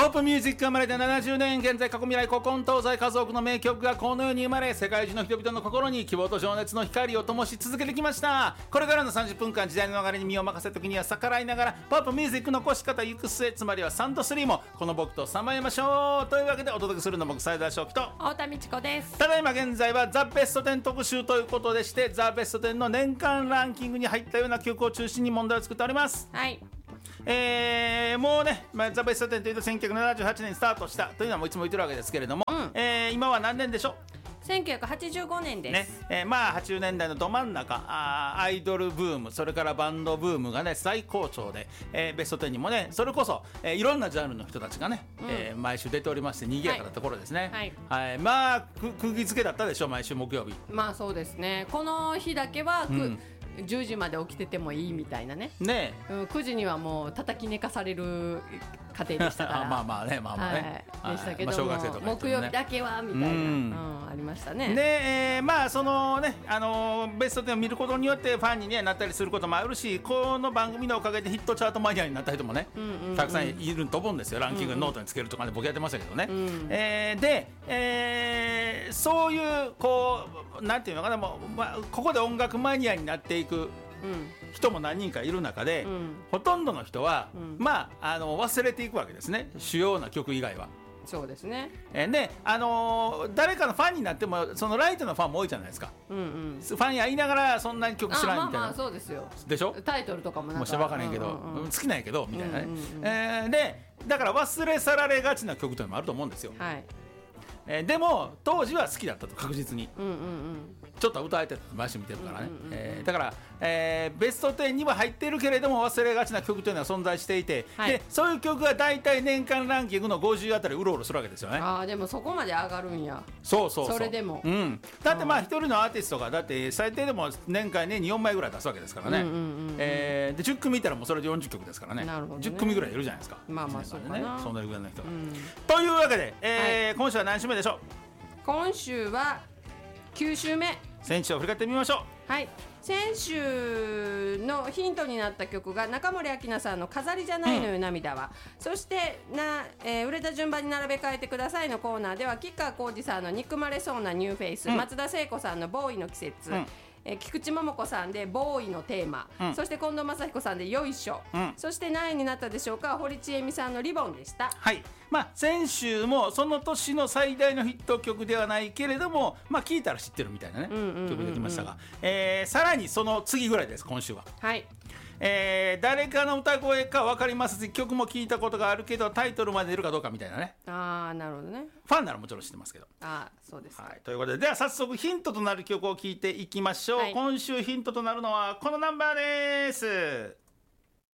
ポップミュージックが生まれて70年、現在過去未来古今東西数多くの名曲がこの世に生まれ、世界中の人々の心に希望と情熱の光を灯し続けてきました。これからの30分間、時代の流れに身を任せ、時には逆らいながらポップミュージックの起こし方行く末、つまりは3と3もこの僕とさまよいましょうというわけで、お届けするの僕斉田翔樹と太田美智子です。 ただいま現在はザ・ベスト10特集ということでして、ザ・ベスト10の年間ランキングに入ったような曲を中心に問題を作っております。 はい。 もうね、ザ・ベスト10というと1978年にスタートしたというのはもういつも言ってるわけですけれども、今は何年でしょう。 1985年です、 まあ80年代のど真ん中、アイドルブーム、それからバンドブームがね最高潮で、ベスト10にもねそれこそ、いろんなジャンルの人たちがね、毎週出ておりまして、賑やかなところですね。はい、まあ釘付けだったでしょ、毎週木曜日。 まあそうですね。この日だけは、10時まで起きててもいいみたいなね。9時にはもう叩き寝かされる家庭でしたからまあまあね、まあまあね、 でしたけども、 小学生とか木曜日だけはみたいな、ありましたね。 で、まあそのね、ベスト10を見ることによってファンに、なったりすることもあるし、この番組のおかげでヒットチャートマニアになった人もね、たくさんいると思うんですよ。ランキングノートにつけるとかね、僕やってましたけどね。で、そういうこうなんていうのかな、もう、ここで音楽マニアになっていく人も何人かいる中で、ほとんどの人は、まあ忘れていくわけですね、主要な曲以外は。 そうですね。 で、誰かのファンになっても、そのライトのファンも多いじゃないですか。ファンや言いながらそんなに曲知らんみたいな。 そうですよ。 でしょ。 タイトルとかもなんかもし分からへんけど、好きなんやけどみたいなね。で、だから忘れ去られがちな曲というのもあると思うんですよ。でも当時は好きだったと、確実に。ちょっと歌えて毎週見てるからね。だから、ベスト10には入ってるけれども忘れがちな曲というのは存在していて、でそういう曲が大体年間ランキングの50あたりうろうろするわけですよね。 でもそこまで上がるんや。 それでも、だってまあ一人のアーティストがだって最低でも年間に4枚ぐらい出すわけですからね。で10組いたらもうそれで40曲ですからね。10組ぐらいいるじゃないですか。 まあそうかな、 そんなぐらいの人が。というわけで、今週は何週目でしょう。 今週は9週目。 先週を振り返ってみましょう。はい、先週のヒントになった曲が中森明菜さんの飾りじゃないのよ涙は、そして売れた順番に並べ替えてくださいのコーナーでは、吉川晃司さんの憎まれそうなニューフェイス、松田聖子さんのボーイの季節、菊池桃子さんでボーイのテーマ、そして近藤真彦さんでよいしょ、そして何位になったでしょうか。堀ちえみさんのリボンでした。 はい、まあ、先週もその年の最大のヒット曲ではないけれども、まあ、聴いたら知ってるみたいなね、曲できましたが、さらにその次ぐらいです、今週は。はい、誰かの歌声か分かりますし、曲も聞いたことがあるけどタイトルまで出るかどうかみたいなね。 なるほどね。 ファンならもちろん知ってますけど。 そうです、 はい、ということで、では早速ヒントとなる曲を聴いていきましょう。今週ヒントとなるのはこのナンバーです。